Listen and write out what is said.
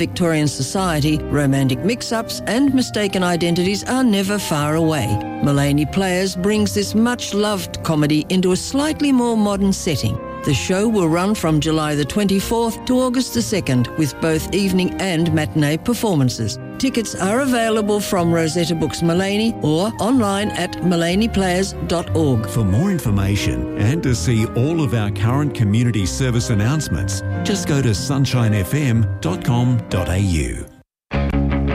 Victorian society, romantic mix-ups and mistaken identities are never far away. Mulaney Players brings this much-loved comedy into a slightly more modern setting. The show will run from July the 24th to August the 2nd with both evening and matinee performances. Tickets are available from Rosetta Books Mulaney or online at mulaneyplayers.org. For more information and to see all of our current community service announcements, just go to sunshinefm.com.au.